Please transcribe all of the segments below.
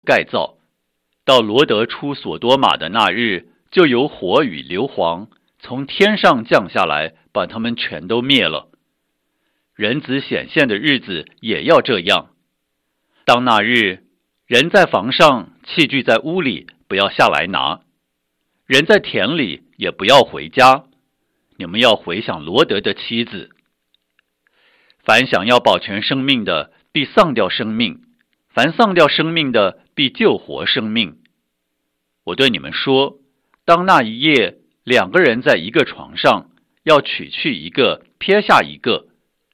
盖造。到罗得出所多玛的那日，就有火与硫磺从天上降下来，把他们全都灭了。人子显现的日子也要这样。当那日，人在房上，器具在屋里，不要下来拿；人在田里，也不要回家。你们要回想罗得的妻子。凡想要保全生命的，必丧掉生命；凡丧掉生命的，必救活生命。我对你们说，当那一夜2个人在一个床上，要取去一个，撇下一个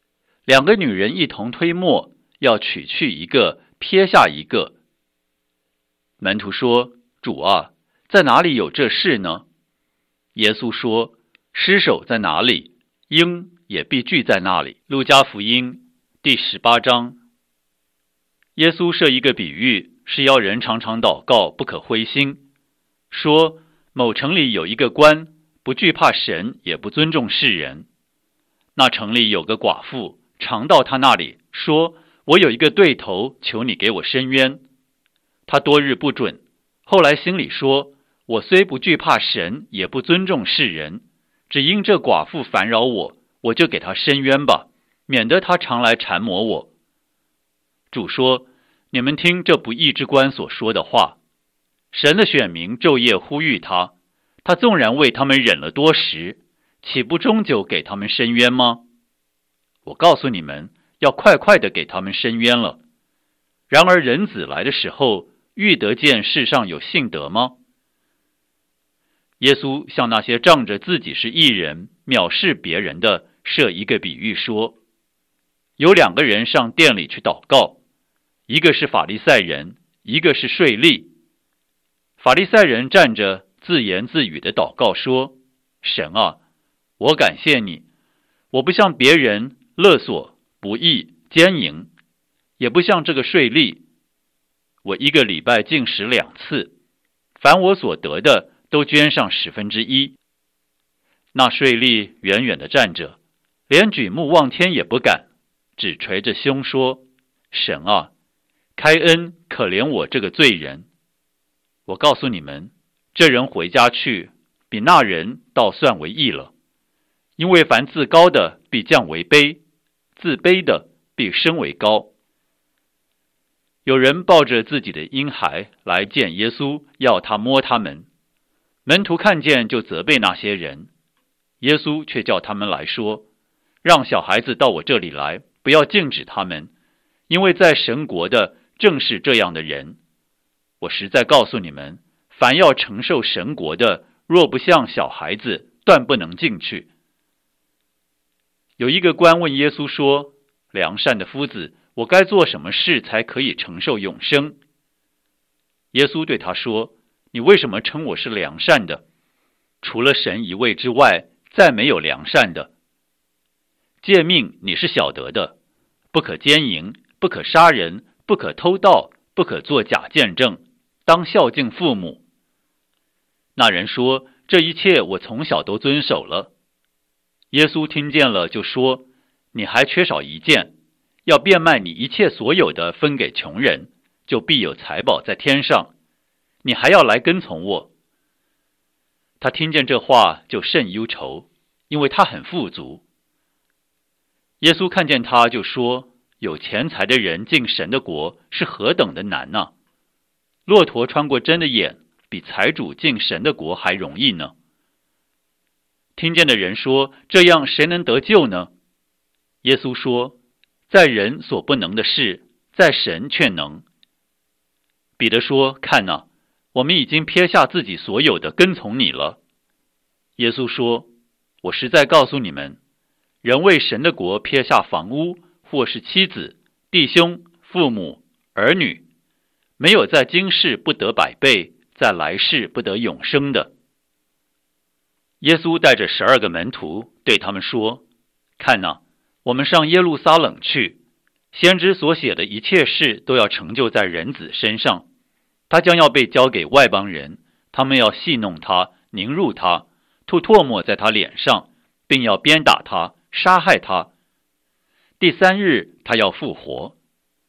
；2个女人一同推磨，要取去一个，撇下一个。门徒说：主啊，在哪里有这事呢？耶稣说：尸首在哪里，鹰也必聚在那里。路加福音第18章。耶稣设一个比喻，是要人常常祷告，不可灰心。说某城里有一个官，不惧怕神，也不尊重世人。那城里有个寡妇，常到他那里，说：我有一个对头，求你给我伸冤。他多日不准，后来心里说：我虽不惧怕神，也不尊重世人，只因这寡妇烦扰我，我就给他伸冤吧，免得他常来缠磨我。主说：你们听这不义之官所说的话。神的选民昼夜呼吁他，他纵然为他们忍了多时，岂不终究给他们伸冤吗？我告诉你们，要快快的给他们伸冤了。然而人子来的时候，遇得见世上有信德吗？耶稣向那些仗着自己是义人，藐视别人的，设一个比喻说：有2个人上殿里去祷告，一个是法利赛人，一个是税吏。法利赛人站着自言自语的祷告说：神啊，我感谢你，我不像别人勒索、不义、奸淫，也不像这个税吏。我1个礼拜禁食2次，凡我所得的都捐上1/10。那税吏远远地站着，连举目望天也不敢，只捶着胸说：神啊，开恩可怜我这个罪人。我告诉你们，这人回家去，比那人倒算为义了。因为凡自高的必降为卑，自卑的必升为高。有人抱着自己的婴孩来见耶稣，要他摸他们。门徒看见就责备那些人，耶稣却叫他们来说：让小孩子到我这里来，不要禁止他们，因为在神国的正是这样的人。我实在告诉你们，凡要承受神国的，若不像小孩子，断不能进去。有一个官问耶稣说：良善的夫子，我该做什么事才可以承受永生？耶稣对他说：你为什么称我是良善的？除了神一位之外，再没有良善的。诫命你是晓得的，不可奸淫，不可杀人，不可偷盗，不可作假见证，当孝敬父母。那人说：这一切我从小都遵守了。耶稣听见了就说：你还缺少一件，要变卖你一切所有的，分给穷人，就必有财宝在天上。你还要来跟从我。他听见这话就甚忧愁，因为他很富足。耶稣看见他就说：有钱财的人进神的国是何等的难呢？骆驼穿过针的眼，比财主进神的国还容易呢。听见的人说：这样谁能得救呢？耶稣说：在人所不能的事，在神却能。彼得说：看哪，我们已经撇下自己所有的，跟从你了。耶稣说：我实在告诉你们，人为神的国撇下房屋，或是妻子、弟兄、父母、儿女，没有在今世不得100倍，在来世不得永生的。耶稣带着12个门徒对他们说：看哪，我们上耶路撒冷去，先知所写的一切事都要成就在人子身上。他将要被交给外邦人，他们要戏弄他，凌辱他，吐唾沫在他脸上，并要鞭打他，杀害他。第3日他要复活。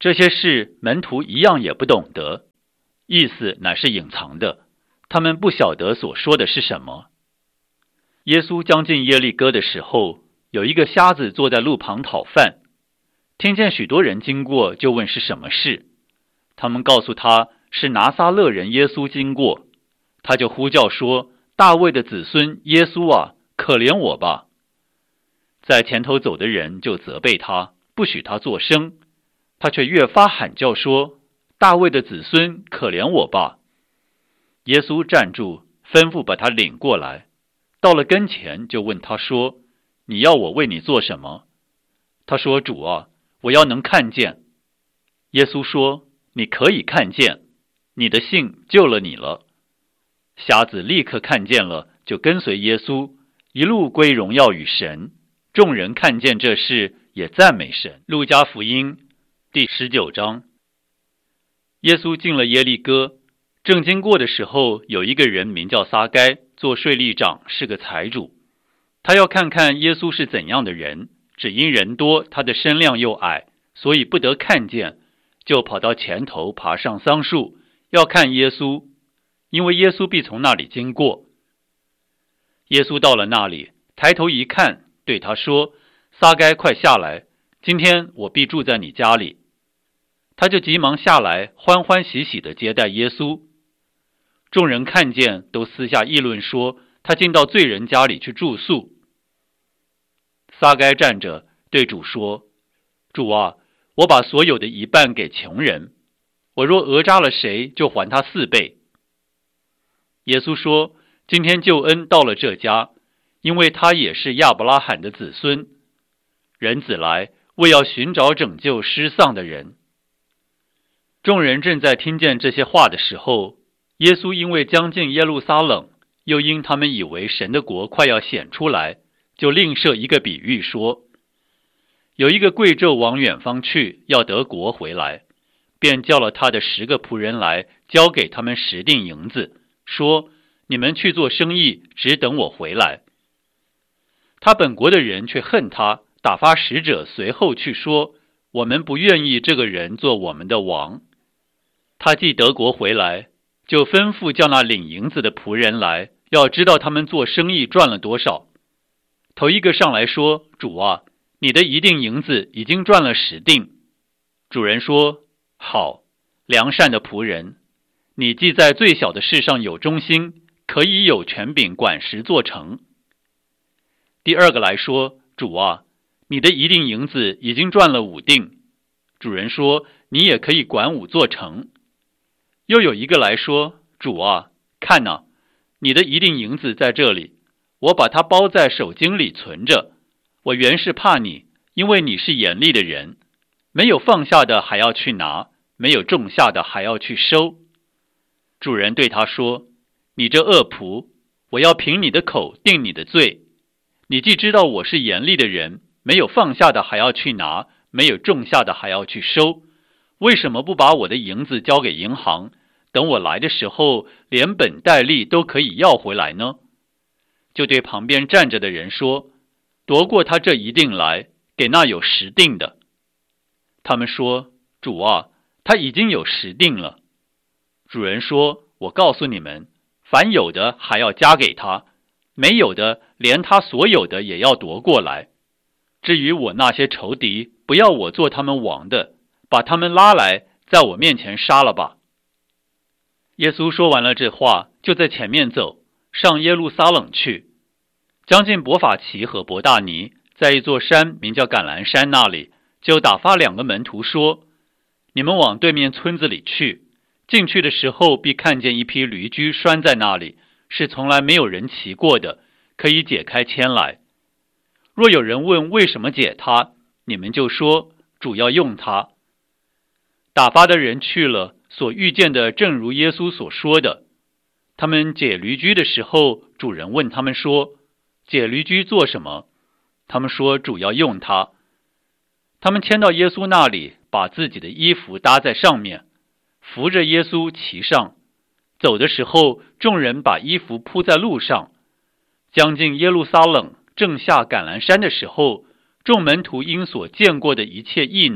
这些事门徒一样也不懂得，意思乃是隐藏的，他们不晓得所说的是什么。耶稣将近耶利哥的时候，有一个瞎子坐在路旁讨饭，听见许多人经过，就问是什么事。他们告诉他是拿撒勒人耶稣经过，他就呼叫说：大卫的子孙耶稣啊，可怜我吧！在前头走的人就责备他，不许他作声，他却越发喊叫说：大卫的子孙，可怜我吧！耶稣站住，吩咐把他领过来，到了跟前就问他说：你要我为你做什么？他说：主啊，我要能看见。耶稣说：你可以看见，你的信救了你了。瞎子立刻看见了，就跟随耶稣，一路归荣耀与神。众人看见这事，也赞美神。路加福音第19章。耶稣进了耶利哥，正经过的时候，有一个人名叫撒该，做税吏长，是个财主。他要看看耶稣是怎样的人，只因人多，他的身量又矮，所以不得看见，就跑到前头，爬上桑树，要看耶稣，因为耶稣必从那里经过。耶稣到了那里，抬头一看，对他说：撒该，快下来，今天我必住在你家里。他就急忙下来，欢欢喜喜地接待耶稣。众人看见，都私下议论说，他进到罪人家里去住宿。撒该站着对主说：主啊，我把所有的一半给穷人，我若讹诈了谁，就还他4倍。耶稣说：今天救恩到了这家，因为他也是亚伯拉罕的子孙。人子来，为要寻找拯救失丧的人。众人正在听见这些话的时候，耶稣因为将近耶路撒冷，又因他们以为神的国快要显出来，就另设一个比喻说：有一个贵胄往远方去，要得国回来，便叫了他的10个仆人来，交给他们10锭银子，说：你们去做生意，只等我回来。他本国的人却恨他，打发使者随后去说：我们不愿意这个人做我们的王。他既得国回来，就吩咐叫那领银子的仆人来，要知道他们做生意赚了多少。头一个上来说：主啊，你的1锭银子已经赚了10锭。主人说：好，良善的仆人，你既在最小的事上有忠心，可以有权柄管10座城。第二个来说：主啊，你的1锭银子已经赚了5锭。主人说：你也可以管5座城。又有一个来说：主啊，看哪，你的1锭银子在这里，我把它包在手巾里存着。我原是怕你，因为你是严厉的人，没有放下的还要去拿，没有种下的还要去收。主人对他说：你这恶仆，我要凭你的口定你的罪。你既知道我是严厉的人，没有放下的还要去拿，没有种下的还要去收，为什么不把我的银子交给银行，等我来的时候，连本带利都可以要回来呢？就对旁边站着的人说：夺过他这1锭来，给那有10锭的。他们说：主啊，他已经有10锭了。主人说：我告诉你们，凡有的还要加给他，没有的连他所有的也要夺过来。至于我那些仇敌，不要我做他们王的，把他们拉来，在我面前杀了吧。耶稣说完了这话，就在前面走，上耶路撒冷去。将近伯法其和伯大尼，在一座山名叫橄榄山那里，就打发2个门徒说：你们往对面村子里去，进去的时候必看见一匹驴驹拴在那里，是从来没有人骑过的，可以解开牵来。若有人问为什么解它，你们就说：主要用它。打发的人去了，所遇见的正如耶稣所说的。他们解驴驹的时候，主人问他们说：解驴驹做什么？他们说：主要用它。他们牵到耶稣那里，把自己的衣服搭在上面，扶着耶稣骑上。走的时候，众人把衣服铺在路上。将近耶路撒冷，正下橄榄山的时候，众门徒因所见过的一切异能，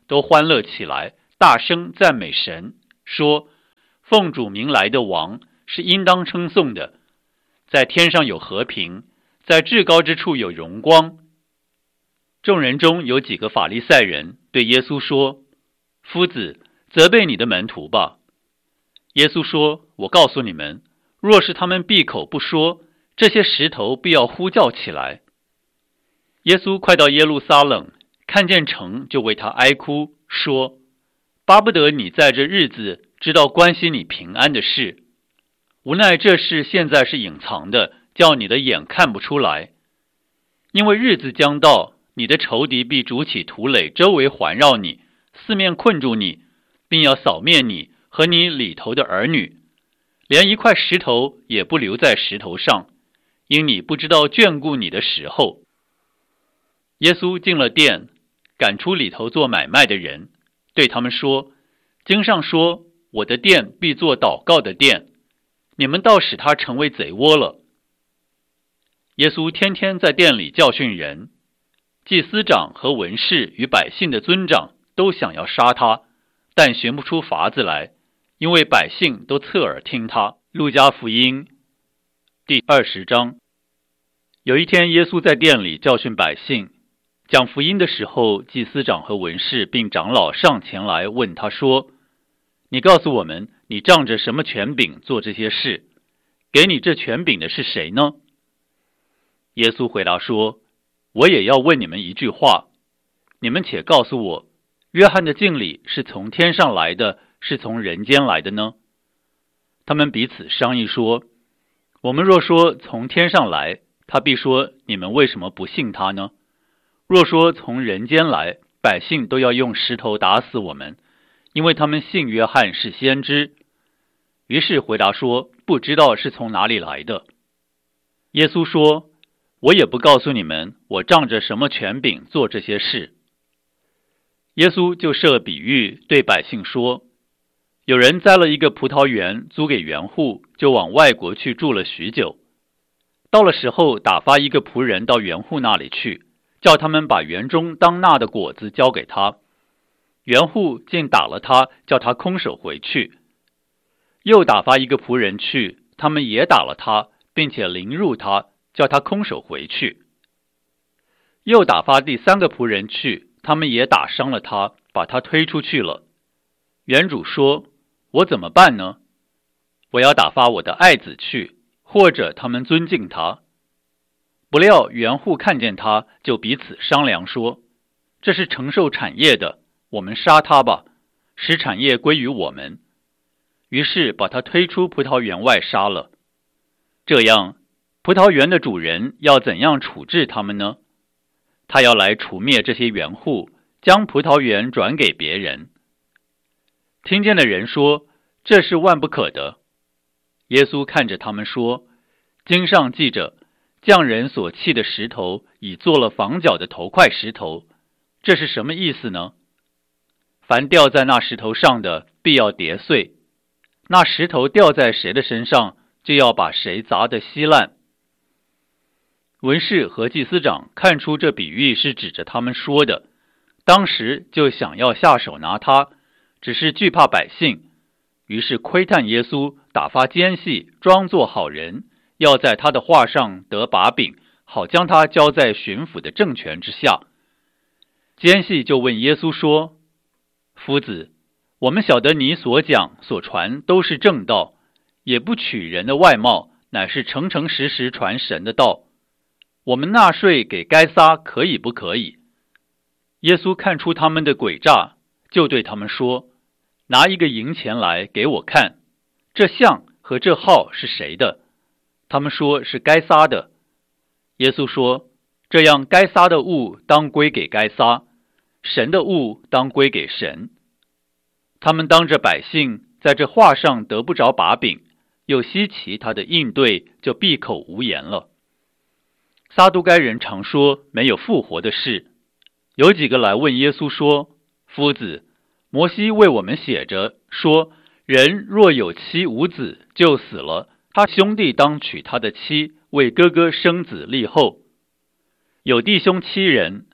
都欢乐起来，大声赞美神，说：奉主名来的王是应当称颂的，在天上有和平，在至高之处有荣光。众人中有几个法利赛人对耶稣说：夫子，责备你的门徒吧。耶稣说：我告诉你们，若是他们闭口不说，这些石头必要呼叫起来。耶稣快到耶路撒冷，看见城就为他哀哭，说：巴不得你在这日子知道关系你平安的事，无奈这事现在是隐藏的，叫你的眼看不出来。因为日子将到，你的仇敌必筑起土垒，周围环绕你，四面困住你，并要扫灭你和你里头的儿女，连一块石头也不留在石头上，因你不知道眷顾你的时候。耶稣进了殿，赶出里头做买卖的人，对他们说：经上说，我的殿必作祷告的殿，你们倒使它成为贼窝了。耶稣天天在殿里教训人，祭司长和文士与百姓的尊长都想要杀他，但寻不出法子来，因为百姓都侧耳听他。路加福音第20章。有一天，耶稣在殿里教训百姓，讲福音的时候，祭司长和文士并长老上前来问他说：你告诉我们，你仗着什么权柄做这些事？给你这权柄的是谁呢？耶稣回答说：我也要问你们一句话，你们且告诉我，约翰的敬礼是从天上来的，是从人间来的呢？他们彼此商议说：我们若说从天上来，他必说你们为什么不信他呢？若说从人间来，百姓都要用石头打死我们，因为他们信约翰是先知。于是回答说：不知道是从哪里来的。耶稣说：我也不告诉你们，我仗着什么权柄做这些事。耶稣就设比喻对百姓说：有人栽了一个葡萄园，租给园户，就往外国去住了许久。到了时候，打发一个仆人到园户那里去，叫他们把园中当纳的果子交给他。园户竟打了他，叫他空手回去。又打发一个仆人去，他们也打了他，并且凌辱他，叫他空手回去。又打发第3个仆人去，他们也打伤了他，把他推出去了。园主说：我怎么办呢？我要打发我的爱子去，或者他们尊敬他。不料园户看见他，就彼此商量说：这是承受产业的，我们杀他吧，使产业归于我们。于是把他推出葡萄园外杀了。这样，葡萄园的主人要怎样处置他们呢？他要来除灭这些园户，将葡萄园转给别人。听见的人说：这是万不可的。耶稣看着他们说：经上记着，匠人所弃的石头，已做了房角的头块石头，这是什么意思呢？凡掉在那石头上的，必要跌碎；那石头掉在谁的身上，就要把谁砸得稀烂。文士和祭司长看出这比喻是指着他们说的，当时就想要下手拿他，只是惧怕百姓，于是窥探耶稣，打发奸细装作好人，要在他的话上得把柄，好将他交在巡抚的政权之下。奸细就问耶稣说：夫子，我们晓得你所讲所传都是正道，也不取人的外貌，乃是诚诚实实传神的道。我们纳税给该撒可以不可以？耶稣看出他们的诡诈，就对他们说：拿一个银钱来给我看，这像和这号是谁的？他们说是该撒的。耶稣说：这样该撒的物当归给该撒，神的物当归给神。他们当着百姓在这话上得不着把柄，又稀奇他的应对，就闭口无言了。撒都该人常说没有复活的事，有几个来问耶稣说：夫子，摩西为我们写着说，人若有妻无子就死了，他兄弟当娶他的妻，为哥哥生子立后。有弟兄7人，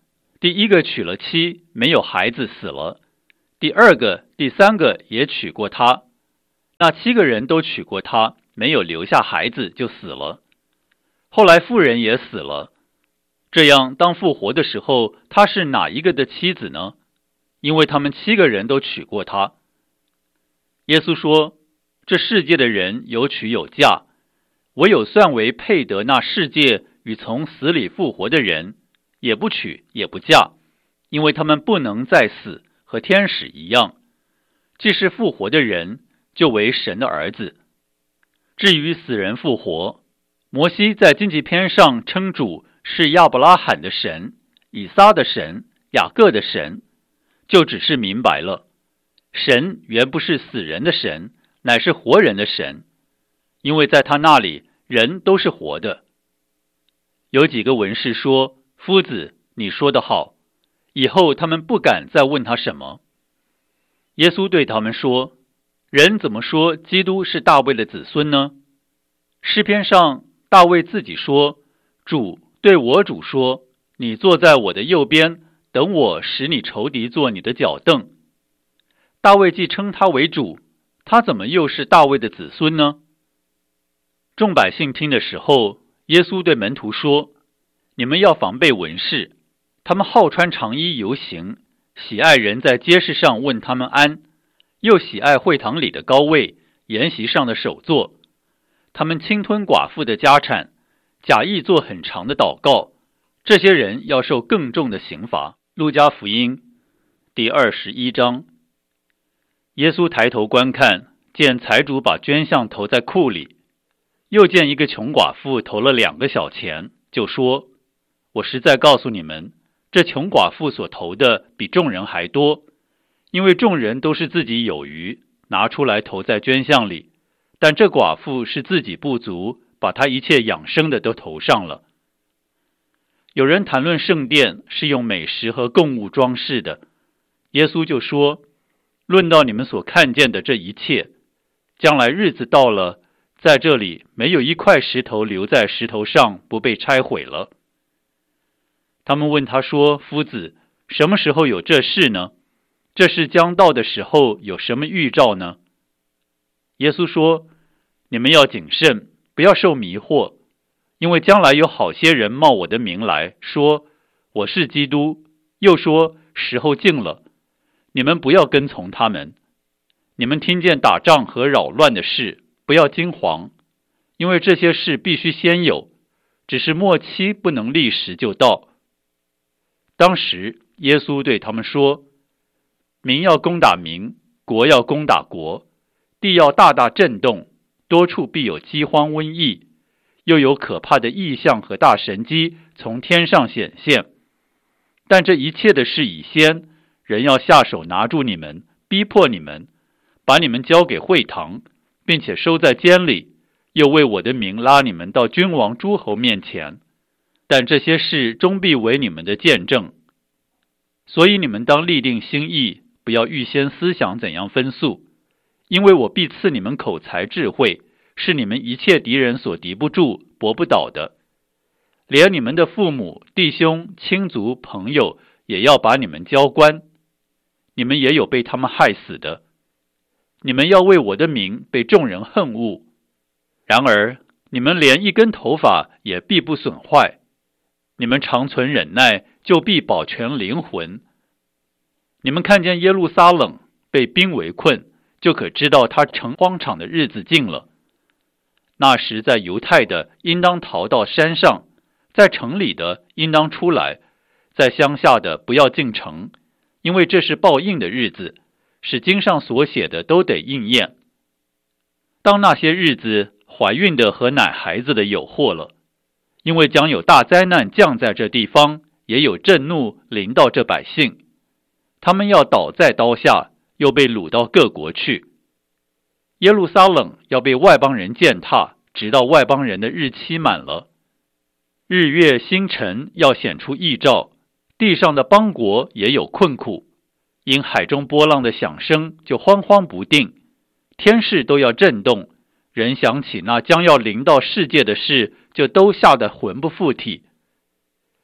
第一个娶了妻，没有孩子死了，第二个、第三个也娶过她，那7个人都娶过她，没有留下孩子就死了。后来妇人也死了。这样当复活的时候，她是哪一个的妻子呢？因为他们7个人都娶过她。耶稣说，这世界的人有娶有嫁，唯有算为配得那世界与从死里复活的人，也不娶也不嫁，因为他们不能再死，和天使一样。既是复活的人，就为神的儿子。至于死人复活，摩西在荆棘篇上称主是亚伯拉罕的神、以撒的神、雅各的神，就只是明白了，神原不是死人的神，乃是活人的神，因为在他那里人都是活的。有几个文士说，夫子，你说得好，以后他们不敢再问他什么。耶稣对他们说，人怎么说基督是大卫的子孙呢？诗篇上大卫自己说，主对我主说，你坐在我的右边，等我使你仇敌做你的脚凳。大卫既称他为主，他怎么又是大卫的子孙呢？众百姓听的时候，耶稣对门徒说，你们要防备文士，他们好穿长衣游行，喜爱人在街市上问他们安，又喜爱会堂里的高位，筵席上的首座。他们侵吞寡妇的家产，假意做很长的祷告，这些人要受更重的刑罚。路加福音第21章。耶稣抬头观看，见财主把捐项投在库里，又见一个穷寡妇投了2个小钱，就说，我实在告诉你们，这穷寡妇所投的比众人还多，因为众人都是自己有余，拿出来投在捐项里，但这寡妇是自己不足，把她一切养生的都投上了。有人谈论圣殿是用美食和供物装饰的，耶稣就说，论到你们所看见的这一切，将来日子到了，在这里没有一块石头留在石头上不被拆毁了。他们问他说，夫子，什么时候有这事呢？这事将到的时候有什么预兆呢？耶稣说，你们要谨慎，不要受迷惑，因为将来有好些人冒我的名来说，我是基督，又说时候近了，你们不要跟从他们。你们听见打仗和扰乱的事，不要惊惶，因为这些事必须先有，只是末期不能立时就到。当时耶稣对他们说，民要攻打民，国要攻打国，地要大大震动，多处必有饥荒瘟疫，又有可怕的异象和大神迹从天上显现。但这一切的事已先，人要下手拿住你们，逼迫你们，把你们交给会堂，并且收在监里，又为我的名拉你们到君王诸侯面前。但这些事终必为你们的见证。所以你们当立定心意，不要预先思想怎样分诉，因为我必赐你们口才智慧，是你们一切敌人所敌不住、搏不倒的。连你们的父母、弟兄、亲族、朋友也要把你们交官，你们也有被他们害死的。你们要为我的名被众人恨恶，然而你们连一根头发也必不损坏。你们常存忍耐，就必保全灵魂。你们看见耶路撒冷被兵围困，就可知道他成荒场的日子近了。那时在犹太的应当逃到山上，在城里的应当出来，在乡下的不要进城，因为这是报应的日子，使经上所写的都得应验。当那些日子，怀孕的和奶孩子的有祸了，因为将有大灾难降在这地方，也有震怒临到这百姓，他们要倒在刀下，又被掳到各国去。耶路撒冷要被外邦人践踏，直到外邦人的日期满了。日月星辰要显出异兆，地上的邦国也有困苦，因海中波浪的响声就慌慌不定，天势都要震动，人想起那将要临到世界的事，就都吓得魂不附体。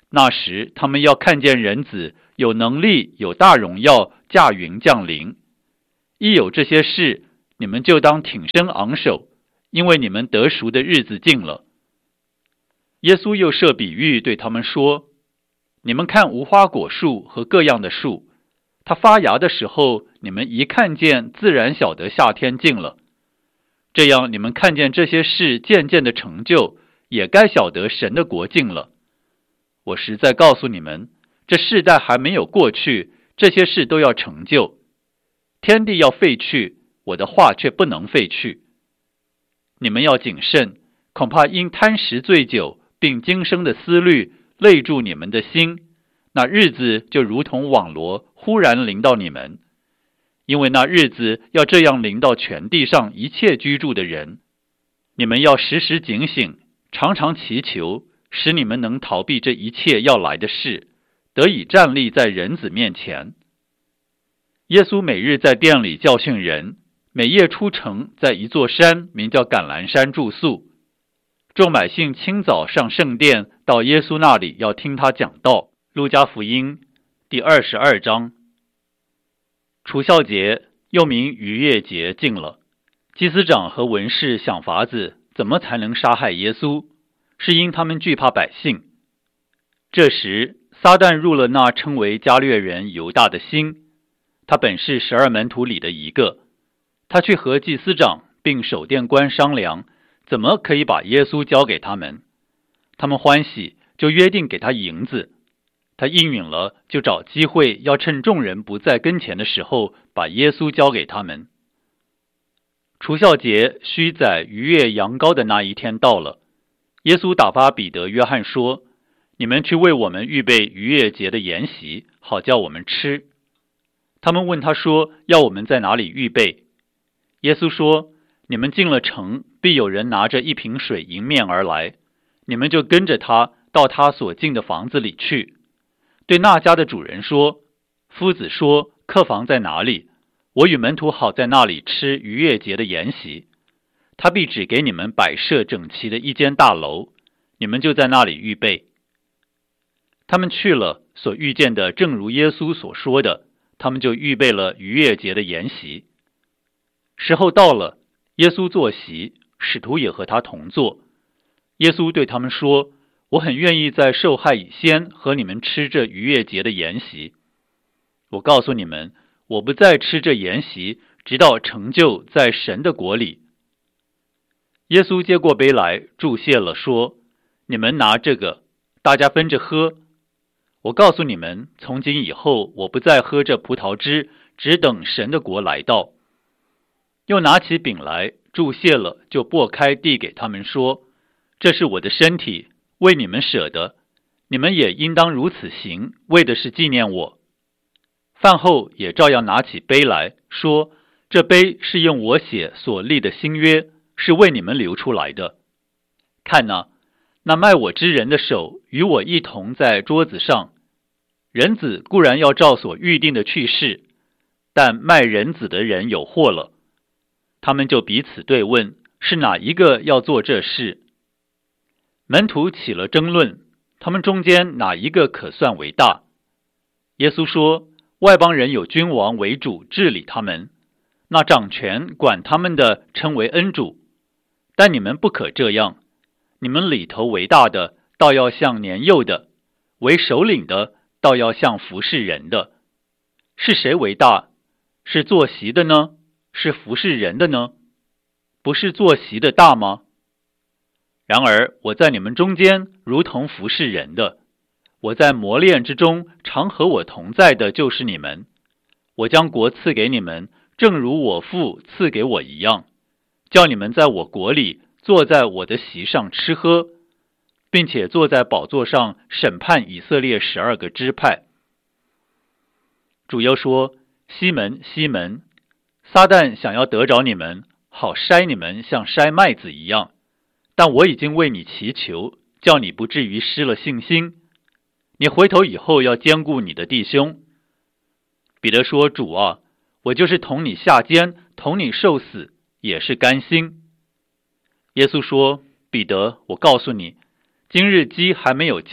那时他们要看见人子有能力有大荣耀驾云降临。一有这些事，你们就当挺身昂首，因为你们得赎的日子近了。耶稣又设比喻对他们说，你们看无花果树和各样的树，它发芽的时候，你们一看见，自然晓得夏天近了。这样你们看见这些事渐渐的成就，也该晓得神的国近了。我实在告诉你们，这世代还没有过去，这些事都要成就。天地要废去，我的话却不能废去。你们要谨慎，恐怕因贪食醉酒，并今生的思虑累住你们的心，那日子就如同网罗忽然临到你们。因为那日子要这样临到全地上一切居住的人。你们要时时警醒，常常祈求，使你们能逃避这一切要来的事，得以站立在人子面前。耶稣每日在殿里教训人，每夜出城，在一座山名叫橄榄山住宿。众百姓清早上圣殿，到耶稣那里要听他讲道。路加福音第22章。除酵节又名逾越节近了，祭司长和文士想法子怎么才能杀害耶稣，是因他们惧怕百姓。这时撒旦入了那称为加略人犹大的心，他本是12门徒里的一个。他去和祭司长并守殿官商量，怎么可以把耶稣交给他们。他们欢喜，就约定给他银子。他应允了，就找机会要趁众人不在跟前的时候，把耶稣交给他们。除酵节须宰逾越羊羔的那一天到了，耶稣打发彼得、约翰说，你们去为我们预备逾越节的筵席，好叫我们吃。他们问他说，要我们在哪里预备？耶稣说，你们进了城，必有人拿着一瓶水迎面而来，你们就跟着他到他所进的房子里去。对那家的主人说，夫子说，客房在哪里？我与门徒好在那里吃逾越节的筵席。他必指给你们摆设整齐的一间大楼，你们就在那里预备。他们去了，所遇见的正如耶稣所说的，他们就预备了逾越节的筵席。时候到了，耶稣坐席，使徒也和他同坐。耶稣对他们说，我很愿意在受害以先和你们吃这逾越节的筵席。我告诉你们，我不再吃这筵席，直到成就在神的国里。耶稣接过杯来，祝谢了，说，你们拿这个，大家分着喝。我告诉你们，从今以后，我不再喝这葡萄汁，只等神的国来到。又拿起饼来，祝谢了，就擘开递给他们说，这是我的身体，为你们舍的，你们也应当如此行，为的是纪念我。饭后也照样拿起杯来说，这杯是用我血所立的新约，是为你们流出来的。看哪，那卖我之人的手与我一同在桌子上。人子固然要照所预定的去世，但卖人子的人有祸了。他们就彼此对问，是哪一个要做这事？门徒起了争论，他们中间哪一个可算为大？耶稣说，外邦人有君王为主治理他们，那掌权管他们的称为恩主。但你们不可这样，你们里头为大的，倒要像年幼的；为首领的，倒要像服侍人的。是谁为大？是坐席的呢？是服侍人的呢？不是坐席的大吗？然而我在你们中间如同服侍人的，我在磨练之中常和我同在的就是你们。我将国赐给你们，正如我父赐给我一样，叫你们在我国里坐在我的席上吃喝，并且坐在宝座上审判以色列12个支派。主又说，西门，西门，撒旦想要得着你们，好筛你们像筛麦子一样，但我已经为你祈求，叫你不至于失了信心。你回头以后要兼顾你的弟兄。彼得说，主啊，我就是同你下监，同你受死，也是甘心。耶稣说，彼得，我告诉你，今日鸡还没有叫，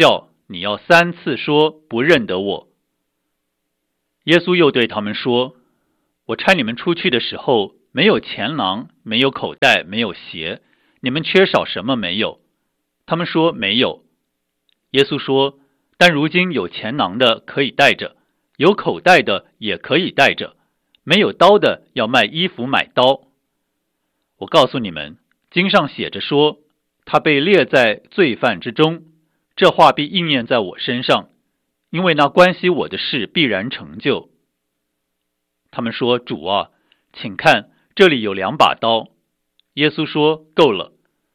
你要3次说不认得我。耶稣又对他们说，我差你们出去的时候，没有钱囊，没有口袋，没有鞋，你们缺少什么没有？他们说没有。耶稣说，但如今有钱囊的可以带着，有口袋的也可以带着，没有刀的要卖衣服买刀。我告诉你们，经上写着说，他被列在罪犯之中，这话必应验在我身上，因为那关系我的事必然成就。他们说，主啊，请看，这里有2把刀。耶稣说，够了。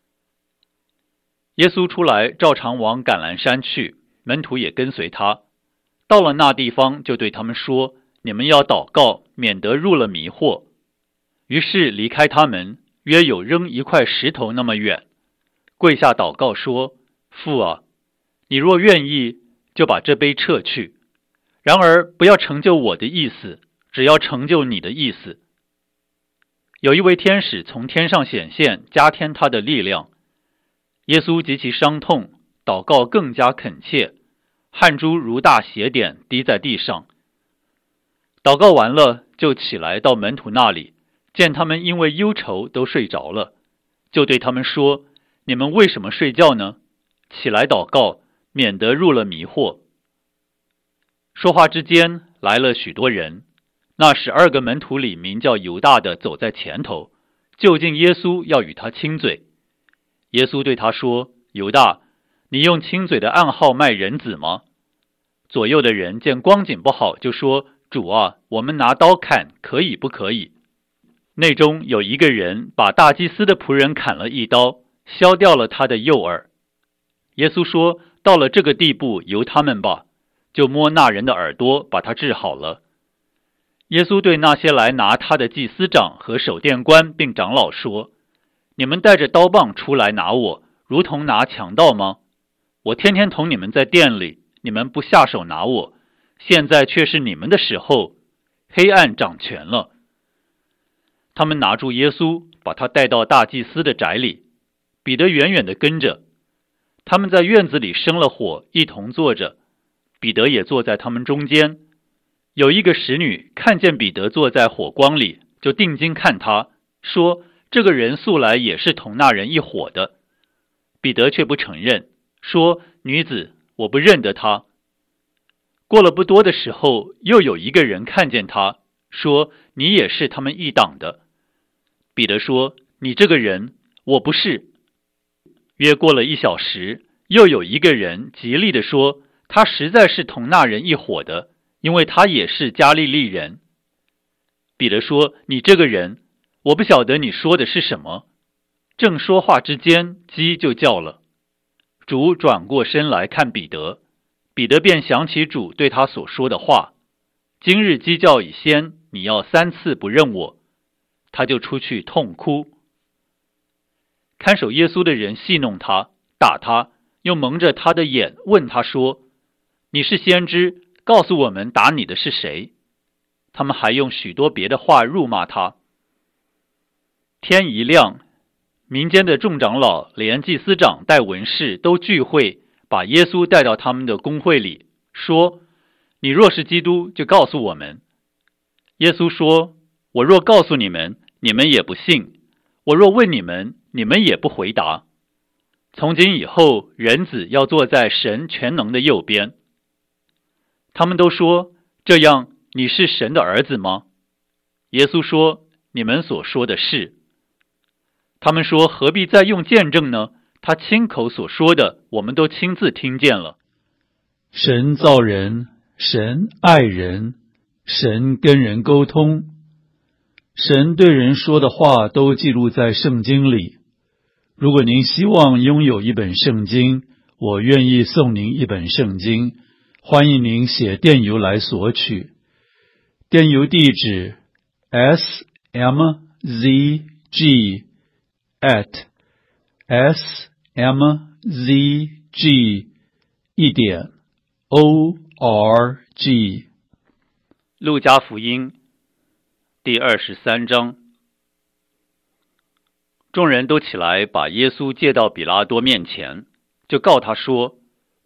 耶稣出来，照常往橄榄山去，门徒也跟随他。到了那地方，就对他们说，你们要祷告，免得入了迷惑。于是离开他们，约有扔一块石头那么远，跪下祷告说，父啊，你若愿意，就把这杯撤去，然而不要成就我的意思，只要成就你的意思。有一位天使从天上显现，加添他的力量。耶稣极其伤痛，祷告更加恳切，汗珠如大血点滴在地上。祷告完了，就起来到门徒那里，见他们因为忧愁都睡着了，就对他们说，你们为什么睡觉呢？起来祷告，免得入了迷惑。说话之间，来了许多人。那12个门徒里名叫犹大的走在前头，就近耶稣要与他亲嘴。耶稣对他说，犹大，你用亲嘴的暗号卖人子吗？左右的人见光景不好，就说，主啊，我们拿刀砍，可以不可以？内中有一个人把大祭司的仆人砍了一刀，削掉了他的右耳。耶稣说，到了这个地步，由他们吧，就摸那人的耳朵，把他治好了。耶稣对那些来拿他的祭司长和守殿官并长老说，你们带着刀棒出来拿我，如同拿强盗吗？我天天同你们在殿里，你们不下手拿我，现在却是你们的时候，黑暗掌权了。他们拿住耶稣，把他带到大祭司的宅里，彼得远远地跟着。他们在院子里生了火，一同坐着，彼得也坐在他们中间。有一个使女看见彼得坐在火光里，就定睛看他，说，这个人素来也是同那人一伙的。彼得却不承认，说，女子，我不认得他。过了不多的时候，又有一个人看见他，说，你也是他们一党的。彼得说，你这个人，我不是。约过了1小时，又有一个人极力地说，他实在是同那人一伙的，因为他也是加利利人。彼得说，你这个人，我不晓得你说的是什么。正说话之间，鸡就叫了。主转过身来看彼得，彼得便想起主对他所说的话，今日鸡叫以先，你要3次不认我。他就出去痛哭。看守耶稣的人戏弄他，打他，又蒙着他的眼，问他说，你是先知，告诉我们打你的是谁？他们还用许多别的话辱骂他。天一亮，民间的众长老连祭司长带文士都聚会，把耶稣带到他们的公会里，说，你若是基督，就告诉我们。耶稣说，我若告诉你们，你们也不信；我若问你们，你们也不回答。从今以后，人子要坐在神全能的右边。他们都说，这样你是神的儿子吗？耶稣说，你们所说的是。他们说，何必再用见证呢？他亲口所说的，我们都亲自听见了。 神造人，神爱人，神跟人沟通，神对人说的话都记录在圣经里。如果您希望拥有一本圣经，我愿意送您一本圣经，欢迎您写电邮来索取。电邮地址 smzg@smzg.org。 路加福音第23章。众人都起来，把耶稣借到比拉多面前，就告他说，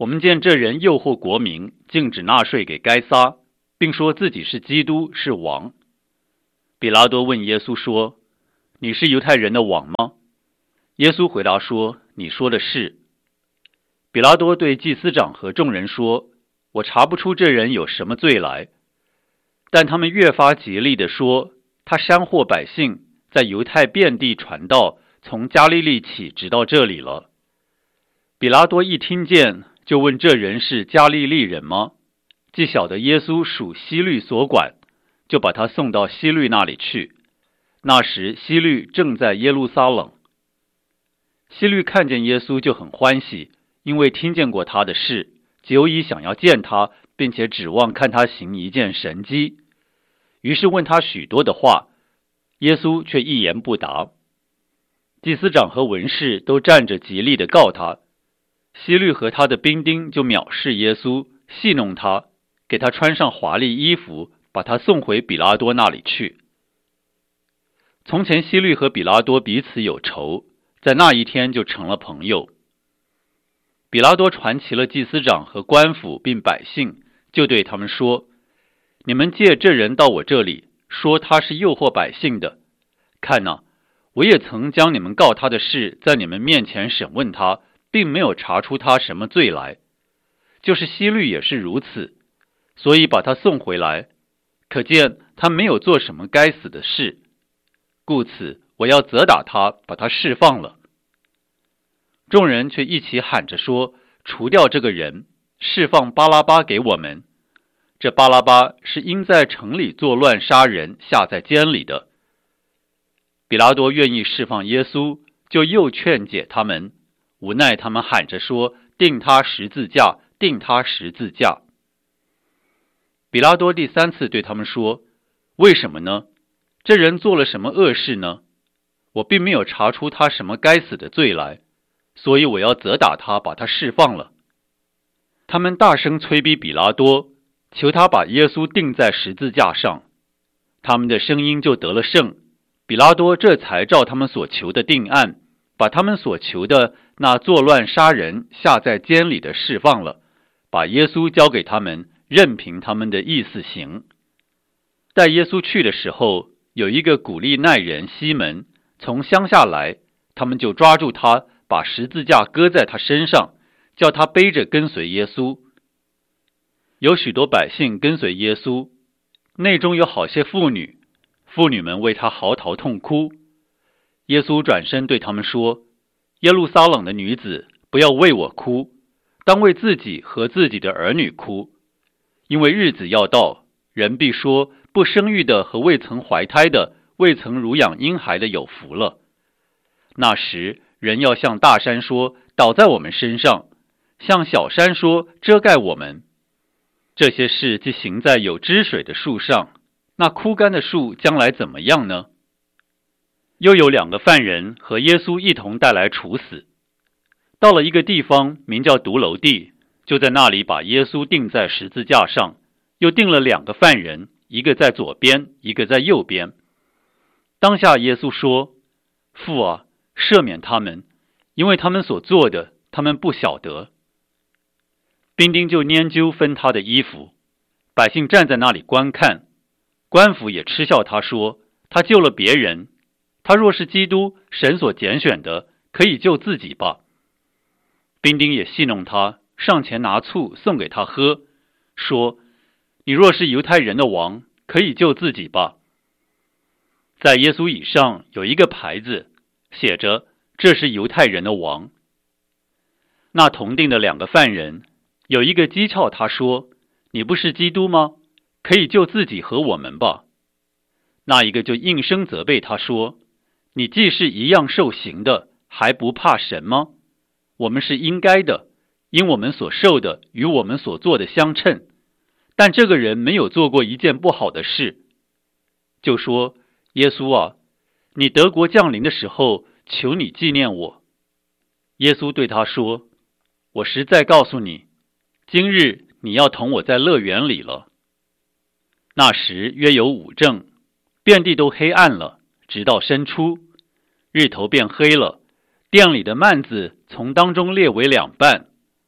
我们见这人诱惑国民，禁止纳税给该撒，并说自己是基督，是王。比拉多问耶稣说：你是犹太人的王吗？耶稣回答说：你说的是。比拉多对祭司长和众人说：我查不出这人有什么罪来。但他们越发极力地说，他煽惑百姓，在犹太遍地传道，从加利利起直到这里了。比拉多一听见，就问这人是加利利人吗？既晓得耶稣属希律所管，就把他送到希律那里去。那时希律正在耶路撒冷。希律看见耶稣就很欢喜，因为听见过他的事，久已想要见他，并且指望看他行一件神迹。于是问他许多的话，耶稣却一言不答。祭司长和文士都站着极力地告他。希律和他的兵丁就藐视耶稣，戏弄他，给他穿上华丽衣服，把他送回比拉多那里去。从前希律和比拉多彼此有仇，在那一天就成了朋友。比拉多传齐了祭司长和官府并百姓，就对他们说：你们借这人到我这里，说他是诱惑百姓的。看哪，我也曾将你们告他的事在你们面前审问他，并没有查出他什么罪来。就是希律也是如此，所以把他送回来。可见他没有做什么该死的事，故此我要责打他，把他释放了。众人却一起喊着说：除掉这个人，释放巴拉巴给我们。这巴拉巴是因在城里作乱杀人，下在监里的。比拉多愿意释放耶稣，就又劝解他们，无奈他们喊着说：钉他十字架，钉他十字架。比拉多第三次对他们说：为什么呢？这人做了什么恶事呢？我并没有查出他什么该死的罪来，所以我要责打他，把他释放了。他们大声催逼比拉多，求他把耶稣钉在十字架上。他们的声音就得了胜，比拉多这才照他们所求的定案，把他们所求的那作乱杀人下在监里的释放了，把耶稣交给他们，任凭他们的意思行。带耶稣去的时候，有一个古利奈人西门从乡下来，他们就抓住他，把十字架搁在他身上，叫他背着跟随耶稣。有许多百姓跟随耶稣，内中有好些妇女，妇女们为他嚎啕痛哭。耶稣转身对他们说：耶路撒冷的女子，不要为我哭，当为自己和自己的儿女哭，因为日子要到，人必说，不生育的和未曾怀胎的，未曾乳养婴孩的有福了。那时人要向大山说，倒在我们身上，向小山说，遮盖我们。这些事既行在有汁水的树上，那枯干的树将来怎么样呢？又有2个犯人和耶稣一同带来处死。到了一个地方名叫独楼地，就在那里把耶稣钉在十字架上，又钉了2个犯人，一个在左边，一个在右边。当下耶稣说：父啊，赦免他们，因为他们所做的，他们不晓得。兵丁就拈阄分他的衣服，百姓站在那里观看，官府也嗤笑他说：他救了别人，他若是基督，神所拣选的，可以救自己吧。兵丁也戏弄他，上前拿醋送给他喝，说：你若是犹太人的王，可以救自己吧。在耶稣以上有一个牌子，写着：这是犹太人的王。那同定的2个犯人，有一个讥诮他说：你不是基督吗？可以救自己和我们吧。那一个就应声责备他说：你既是一样受刑的，还不怕神吗？我们是应该的，因我们所受的与我们所做的相称，但这个人没有做过一件不好的事。就说：耶稣啊，你得国降临的时候，求你纪念我。耶稣对他说：我实在告诉你，今日你要同我在乐园里了。那时约有5正，遍地都黑暗了，直到申初，日头变黑了，殿里的幔子从当中裂为2半。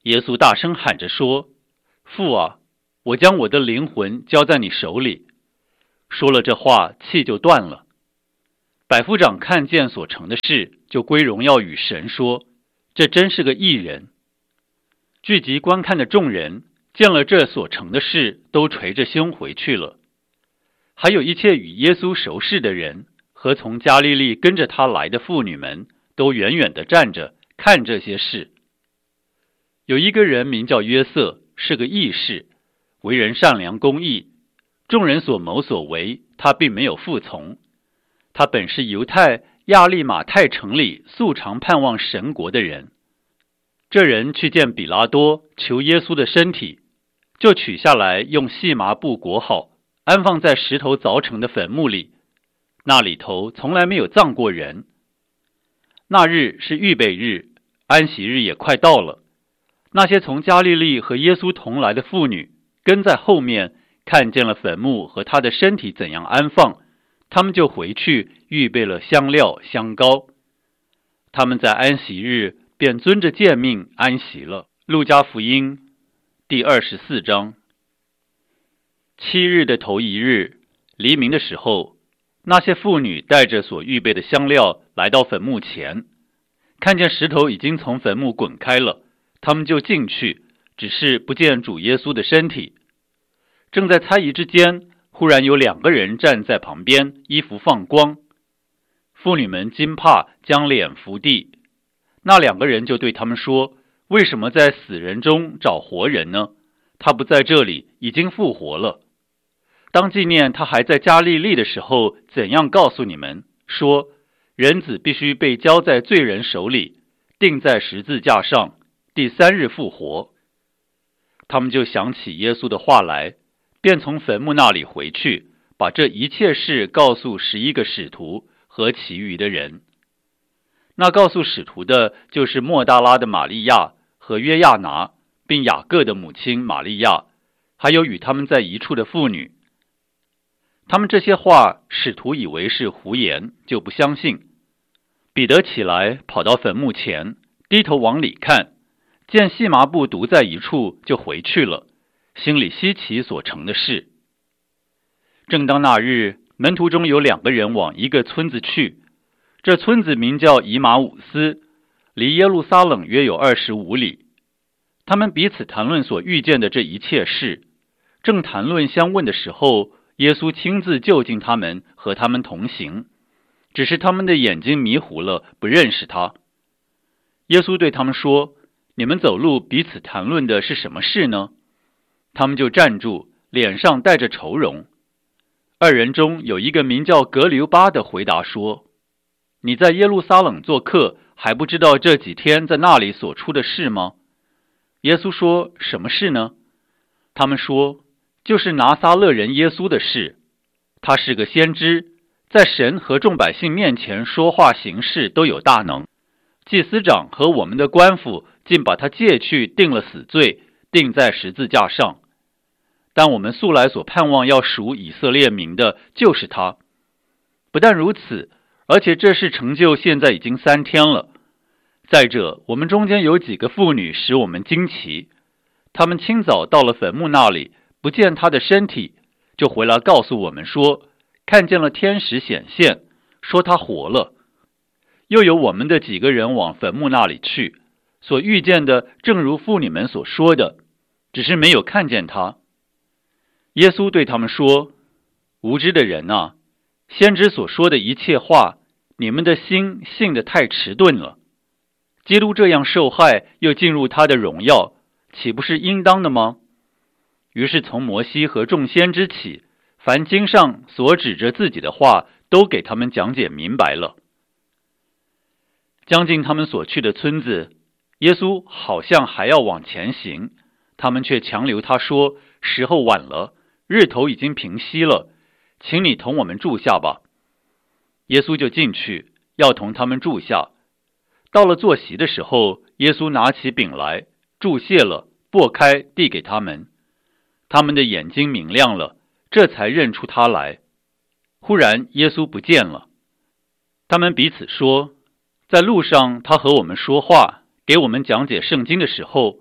耶稣大声喊着说：父啊，我将我的灵魂交在你手里。说了这话，气就断了。百夫长看见所成的事，就归荣耀与神，说：这真是个义人。聚集观看的众人见了这所成的事，都垂着胸回去了。还有一切与耶稣熟识的人和从加利利跟着他来的妇女们，都远远地站着看这些事。有一个人名叫约瑟，是个义士，为人善良公义，众人所谋所为，他并没有服从。他本是犹太亚利马太城里素常盼望神国的人。这人去见比拉多，求耶稣的身体，就取下来，用细麻布裹好，安放在石头凿成的坟墓里，那里头从来没有葬过人。那日是预备日，安息日也快到了。那些从加利利和耶稣同来的妇女跟在后面，看见了坟墓和他的身体怎样安放，他们就回去预备了香料香膏。他们在安息日便遵着诫命安息了。路加福音第24章。7日的头一日，黎明的时候，那些妇女带着所预备的香料来到坟墓前，看见石头已经从坟墓滚开了，他们就进去，只是不见主耶稣的身体。正在猜疑之间，忽然有2个人站在旁边，衣服放光。妇女们惊怕，将脸伏地。那2个人就对他们说：为什么在死人中找活人呢？他不在这里，已经复活了。当纪念他还在加利利的时候，怎样告诉你们，说人子必须被交在罪人手里，钉在十字架上，第3日复活。他们就想起耶稣的话来，便从坟墓那里回去，把这一切事告诉11个使徒和其余的人。那告诉使徒的，就是抹大拉的玛利亚和约亚拿，并雅各的母亲玛利亚，还有与他们在一处的妇女。他们这些话，使徒以为是胡言，就不相信。彼得起来，跑到坟墓前，低头往里看，见细麻布独在一处，就回去了，心里稀奇所成的事。正当那日，门徒中有2个人往一个村子去，这村子名叫以马忤斯，离耶路撒冷约有25里。他们彼此谈论所遇见的这一切事，正谈论相问的时候，耶稣亲自就近他们，和他们同行，只是他们的眼睛迷糊了，不认识他。耶稣对他们说：你们走路彼此谈论的是什么事呢？他们就站住，脸上带着愁容。2人中有一个名叫格留巴的回答说：你在耶路撒冷做客，还不知道这几天在那里所出的事吗？耶稣说：什么事呢？他们说：就是拿撒勒人耶稣的事。他是个先知，在神和众百姓面前说话行事都有大能。祭司长和我们的官府竟把他借去，定了死罪，钉在十字架上。但我们素来所盼望要赎以色列民的，就是他。不但如此，而且这事成就现在已经3天了。再者，我们中间有几个妇女使我们惊奇，她们清早到了坟墓那里，不见他的身体，就回来告诉我们说，看见了天使显现，说他活了。又有我们的几个人往坟墓那里去，所遇见的正如妇女们所说的，只是没有看见他。耶稣对他们说：无知的人啊，先知所说的一切话，你们的心信得太迟钝了。基督这样受害，又进入他的荣耀，岂不是应当的吗？于是从摩西和众先知起，凡经上所指着自己的话，都给他们讲解明白了。将近他们所去的村子，耶稣好像还要往前行，他们却强留他说：时候晚了，日头已经平西了，请你同我们住下吧。耶稣就进去，要同他们住下。到了坐席的时候，耶稣拿起饼来，祝谢了，擘开，递给他们。他们的眼睛明亮了，这才认出他来。忽然耶稣不见了。他们彼此说，在路上他和我们说话，给我们讲解圣经的时候，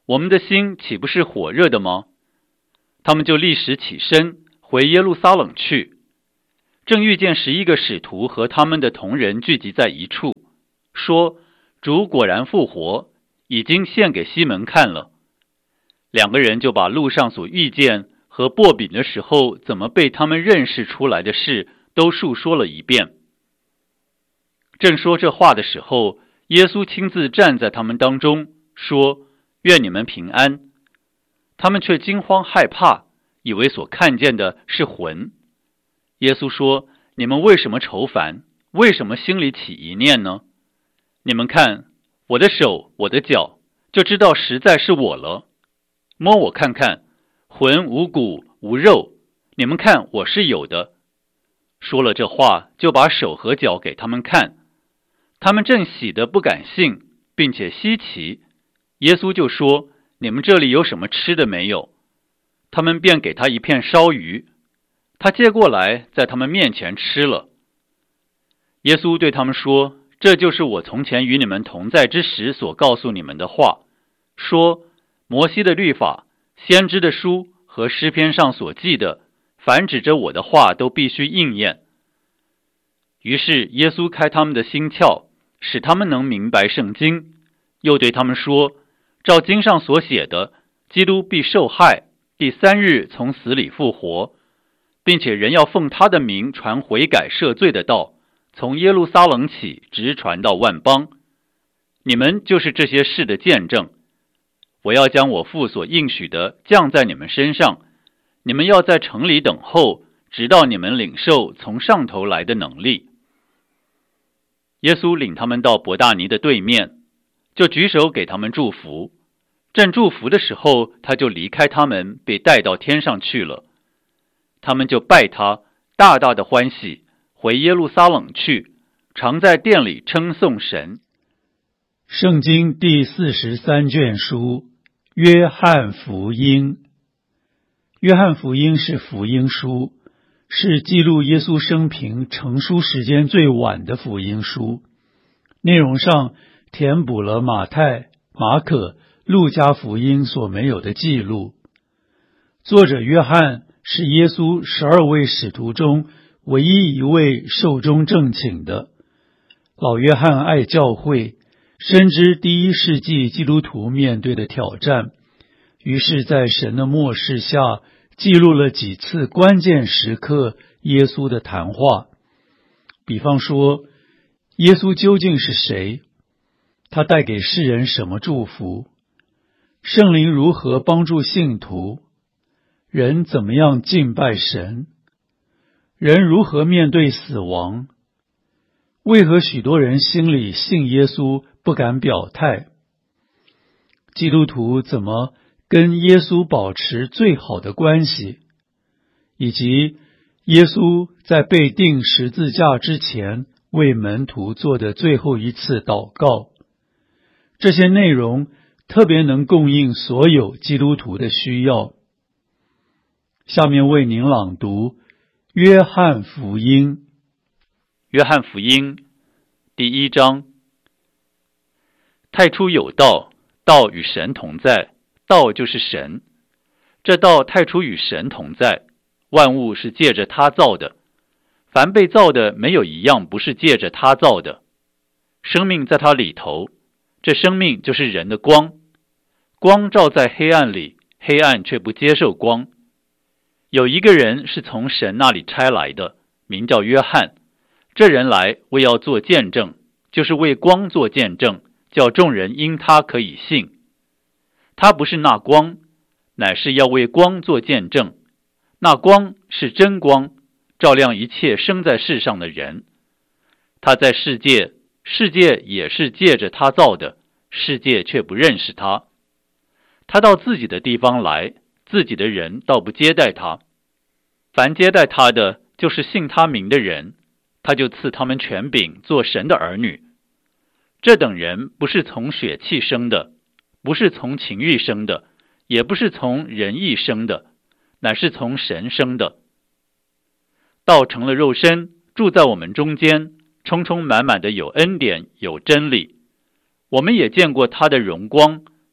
我们的心岂不是火热的吗？他们就立时起身，回耶路撒冷去。正遇见11个使徒和他们的同人聚集在一处，说：主果然复活，已经现给西门看了。2个人就把路上所遇见和擘饼的时候怎么被他们认识出来的事都述说了一遍。正说这话的时候，耶稣亲自站在他们当中，说：愿你们平安。他们却惊慌害怕，以为所看见的是魂。耶稣说：你们为什么愁烦？为什么心里起疑念呢？你们看我的手，我的脚，就知道实在是我了。摸我看看，魂无骨无肉，你们看我是有的。说了这话，就把手和脚给他们看。他们正喜得不敢信，并且稀奇。耶稣就说：你们这里有什么吃的没有？他们便给他一片烧鱼，他接过来，在他们面前吃了。耶稣对他们说：这就是我从前与你们同在之时所告诉你们的话，说摩西的律法、先知的书和诗篇上所记的，凡指着我的话都必须应验。于是耶稣开他们的心窍，使他们能明白圣经，又对他们说：照经上所写的，基督必受害，第3日从死里复活，并且人要奉他的名传悔改赦罪的道，从耶路撒冷起，直传到万邦。你们就是这些事的见证。我要将我父所应许的降在你们身上，你们要在城里等候，直到你们领受从上头来的能力。耶稣领他们到伯大尼的对面，就举手给他们祝福。正祝福的时候，他就离开他们，被带到天上去了。他们就拜他，大大的欢喜，回耶路撒冷去，常在殿里称颂神。 圣经第43卷书，约翰福音。约翰福音是福音书，是记录耶稣生平成书时间最晚的福音书，内容上填补了马太、马可、路加福音所没有的记录。作者约翰是耶稣12位使徒中唯一一位寿终正寝的。老约翰爱教会，深知第1世纪基督徒面对的挑战，于是在神的默示下，记录了几次关键时刻耶稣的谈话。比方说，耶稣究竟是谁？他带给世人什么祝福？圣灵如何帮助信徒？人怎么样敬拜神？人如何面对死亡？为何许多人心里信耶稣不敢表态？基督徒怎么跟耶稣保持最好的关系？以及耶稣在被钉十字架之前为门徒做的最后一次祷告。这些内容特别能供应所有基督徒的需要。下面为您朗读约翰福音。 约翰福音第1章。太初有道，道与神同在，道就是神。这道太初与神同在，万物是借着他造的，凡被造的没有一样不是借着他造的。生命在他里头，这生命就是人的光。光照在黑暗里，黑暗却不接受光。有一个人是从神那里差来的，名叫约翰。这人来为要做见证，就是为光做见证，叫众人因他可以信。他不是那光，乃是要为光做见证。那光是真光，照亮一切生在世上的人。他在世界，世界也是借着他造的，世界却不认识他。他到自己的地方来，自己的人倒不接待他。凡接待他的，就是信他名的人，他就赐他们权柄做神的儿女。这等人不是从血气生的，不是从情欲生的，也不是从人意生的，乃是从神生的。道成了肉身，住在我们中间，充充满满的有恩典，有真理。我们也见过他的荣光，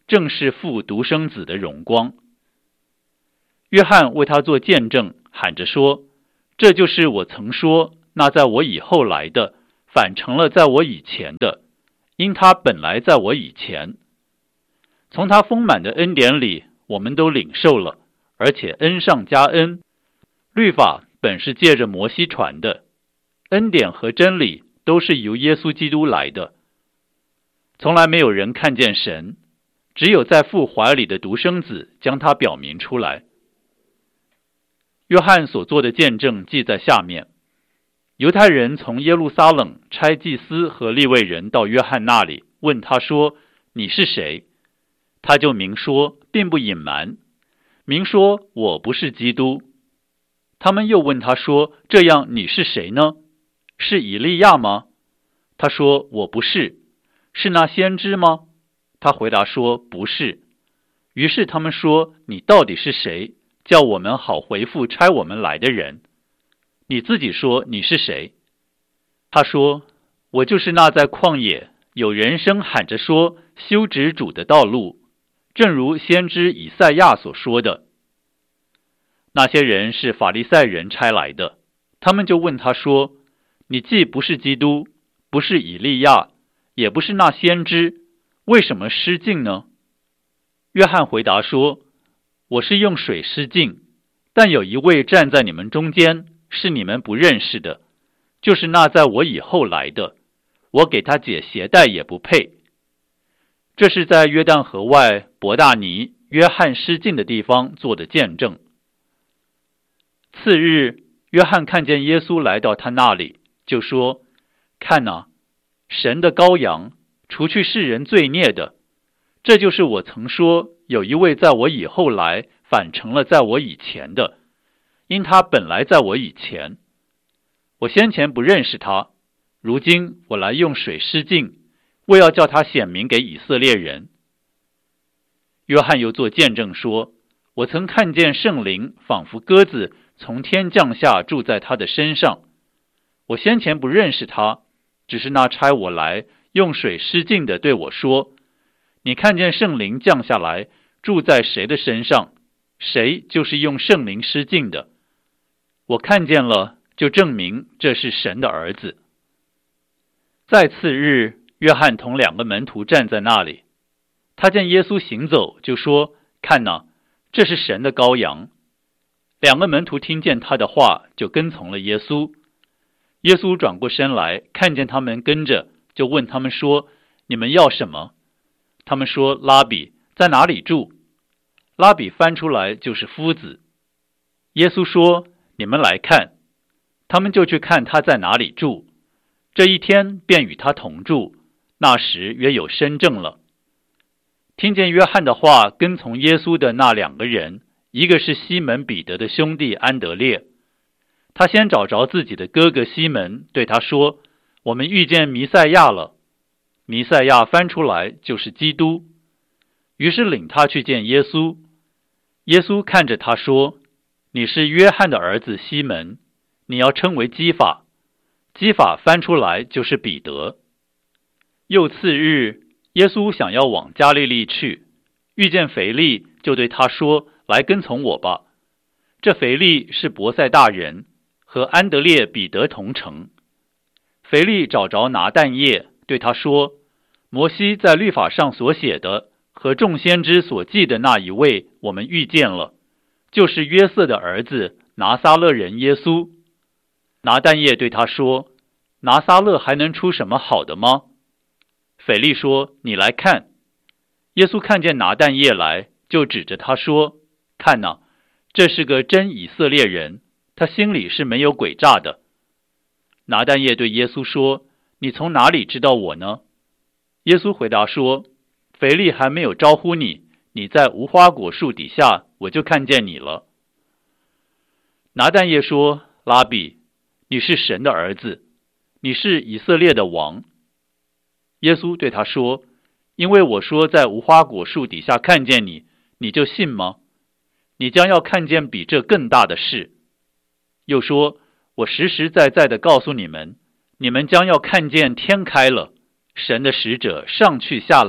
正是父独生子的荣光。约翰为他做见证，喊着说：这就是我曾说，那在我以后来的，反成了在我以前的，因他本来在我以前。从他丰满的恩典里，我们都领受了，而且恩上加恩。律法本是借着摩西传的，恩典和真理都是由耶稣基督来的。从来没有人看见神，只有在父怀里的独生子将他表明出来。约翰所做的见证记在下面。犹太人从耶路撒冷差祭司和利未人到约翰那里，问他说：你是谁？他就明说，并不隐瞒，明说我不是基督。他们又问他说：这样你是谁呢？是以利亚吗？他说：我不是。是那先知吗？他回答说：不是。于是他们说：你到底是谁？叫我们好回复差我们来的人。你自己说你是谁？他说：我就是那在旷野有人声喊着说修直主的道路，正如先知以赛亚所说的。那些人是法利赛人差来的，他们就问他说：你既不是基督，不是以利亚，也不是那先知，为什么失敬呢？约翰回答说：我是用水施浸，但有一位站在你们中间，是你们不认识的，就是那在我以后来的，我给他解鞋带也不配。这是在约旦河外伯大尼约翰施浸的地方做的见证。次日，约翰看见耶稣来到他那里，就说：看哪，神的羔羊，除去世人罪孽的。这就是我曾说，有一位在我以后来，反成了在我以前的，因他本来在我以前。我先前不认识他，如今我来用水施浸，为要叫他显明给以色列人。约翰又作见证说：我曾看见圣灵仿佛鸽子从天降下，住在他的身上。我先前不认识他，只是那差我来用水施浸的对我说：你看见圣灵降下来，住在谁的身上，谁就是用圣灵施浸的。我看见了，就证明这是神的儿子。再次日，约翰同2个门徒站在那里，他见耶稣行走，就说：看哪，这是神的羔羊。2个门徒听见他的话，就跟从了耶稣。耶稣转过身来，看见他们跟着，就问他们说：你们要什么？他们说：拉比，在哪里住？拉比翻出来就是夫子。耶稣说：你们来看。他们就去看他在哪里住。这一天便与他同住，那时约有申正了。听见约翰的话，跟从耶稣的那2个人，一个是西门彼得的兄弟安德烈。他先找着自己的哥哥西门，对他说：我们遇见弥赛亚了。弥赛亚翻出来就是基督。于是领他去见耶稣。耶稣看着他说：你是约翰的儿子西门，你要称为基法。基法翻出来就是彼得。又次日，耶稣想要往加利利去，遇见腓利，就对他说：来跟从我吧。这腓利是伯赛大人，和安德烈、彼得同城。腓利找着拿但业，对他说：摩西在律法上所写的和众先知所记的那一位，我们遇见了，就是约瑟的儿子拿撒勒人耶稣。拿但业对他说：拿撒勒还能出什么好的吗？腓利说：你来看。耶稣看见拿但业来，就指着他说：看哪，这是个真以色列人，他心里是没有诡诈的。拿但业对耶稣说：你从哪里知道我呢？耶稣回答说：腓利还没有招呼你，你在无花果树底下，我就看见你了。拿但业说：拉比，你是神的儿子，你是以色列的王。耶稣对他说：因为我说在无花果树底下看见你，你就信吗？你将要看见比这更大的事。又说：我实实在在的告诉你们，你们将要看见天开了，神的使者上去下来，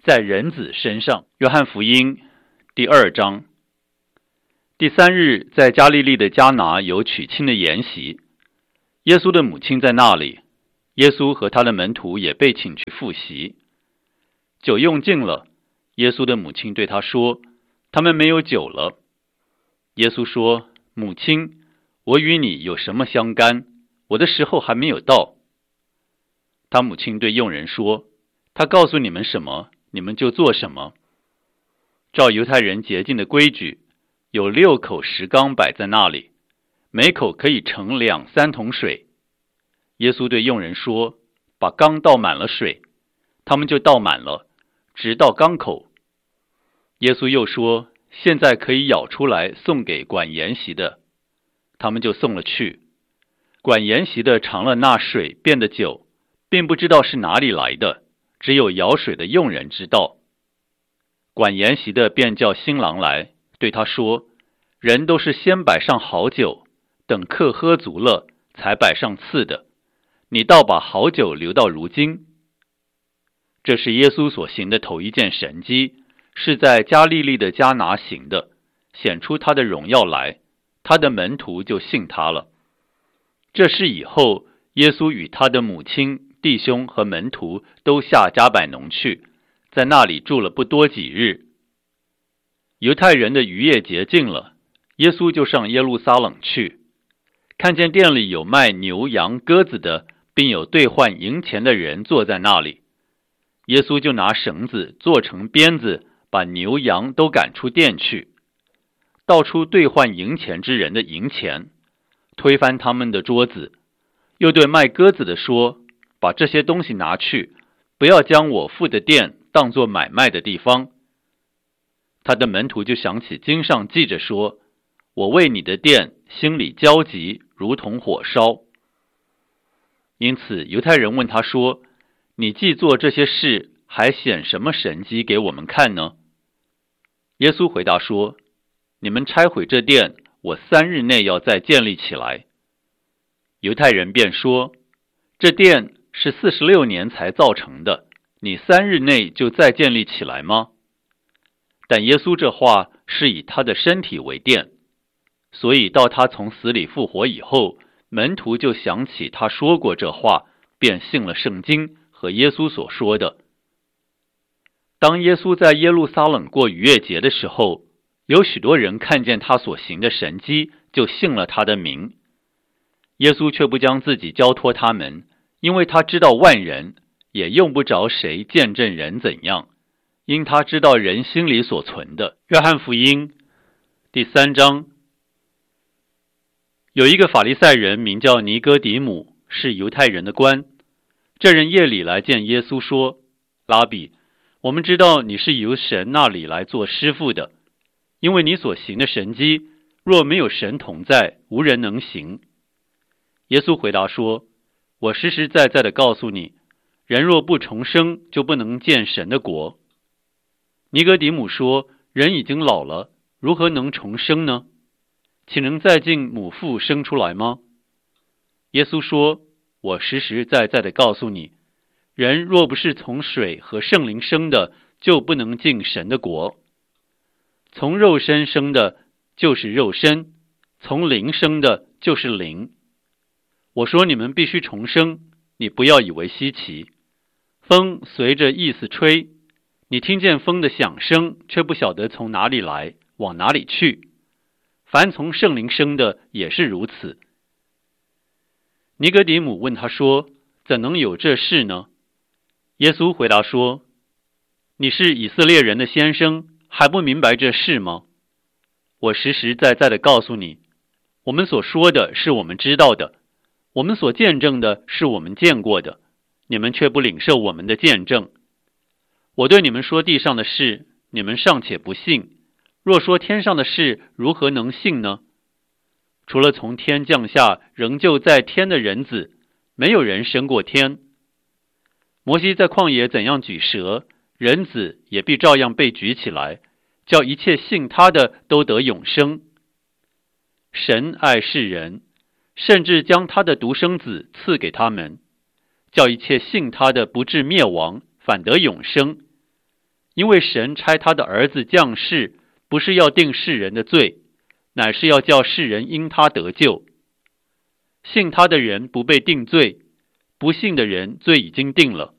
在人子身上。约翰福音第2章。第3日，在加利利的迦拿有娶亲的筵席，耶稣的母亲在那里，耶稣和他的门徒也被请去赴席。酒用尽了，耶稣的母亲对他说：“他们没有酒了。”耶稣说：“母亲，我与你有什么相干？我的时候还没有到。”他母亲对佣人说：“他告诉你们什么，你们就做什么。”照犹太人洁净的规矩，有6口石缸摆在那里，每口可以盛2、3桶水。耶稣对佣人说：“把缸倒满了水。”他们就倒满了，直到缸口。耶稣又说：“现在可以舀出来送给管筵席的。”他们就送了去。管筵席的尝了那水变的酒，并不知道是哪里来的，只有舀水的佣人知道。管筵席的便叫新郎来，对他说：“人都是先摆上好酒，等客喝足了，才摆上次的。你倒把好酒留到如今。”这是耶稣所行的头一件神迹，是在加利利的迦拿行的，显出他的荣耀来，他的门徒就信他了。这事以后，耶稣与他的母亲、弟兄和门徒都下迦百农去，在那里住了不多几日。犹太人的逾越节近了，耶稣就上耶路撒冷去，看见店里有卖牛羊鸽子的，并有兑换银钱的人坐在那里。耶稣就拿绳子做成鞭子，把牛羊都赶出店去，倒出兑换银钱之人的银钱，推翻他们的桌子，又对卖鸽子的说：“把这些东西拿去，不要将我父的店当作买卖的地方。”他的门徒就想起经上记着说：“我为你的店心里焦急，如同火烧。”因此犹太人问他说：“你既做这些事，还显什么神迹给我们看呢？”耶稣回答说：“你们拆毁这殿，我3日内要再建立起来。”犹太人便说：“这殿是46年才造成的，你3日内就再建立起来吗？”但耶稣这话是以他的身体为殿，所以到他从死里复活以后，门徒就想起他说过这话，便信了圣经和耶稣所说的。当耶稣在耶路撒冷过逾越节的时候，有许多人看见他所行的神迹，就信了他的名。耶稣却不将自己交托他们，因为他知道万人，也用不着谁见证人怎样，因他知道人心里所存的。约翰福音第3章。有一个法利赛人名叫尼哥底母，是犹太人的官。这人夜里来见耶稣说：“拉比，我们知道你是由神那里来做师傅的，因为你所行的神迹，若没有神同在，无人能行。”耶稣回答说：“我实实在在的告诉你，人若不重生，就不能见神的国。”尼哥底母说：“人已经老了，如何能重生呢？岂能再进母腹生出来吗？”耶稣说：“我实实在在的告诉你，人若不是从水和圣灵生的，就不能进神的国。从肉身生的就是肉身，从灵生的就是灵。我说你们必须重生，你不要以为稀奇。风随着意思吹，你听见风的响声，却不晓得从哪里来，往哪里去。凡从圣灵生的也是如此。”尼哥底母问他说：“怎能有这事呢？”耶稣回答说：“你是以色列人的先生，还不明白这事吗？我实实在在的告诉你，我们所说的是我们知道的，我们所见证的是我们见过的，你们却不领受我们的见证。我对你们说地上的事，你们尚且不信，若说天上的事，如何能信呢？除了从天降下仍旧在天的人子，没有人升过天。摩西在旷野怎样举蛇，人子也必照样被举起来，叫一切信他的都得永生。神爱世人，甚至将他的独生子赐给他们，叫一切信他的不至灭亡，反得永生。 因为神差他的儿子降世，不是要定世人的罪，乃是要叫世人因他得救。信他的人不被定罪，不信的人罪已经定了，